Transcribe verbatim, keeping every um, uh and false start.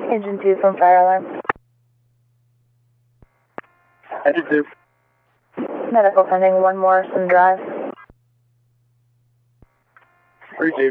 Engine two from fire alarm. Engine two. Medical pending, one more, some drive. Three two.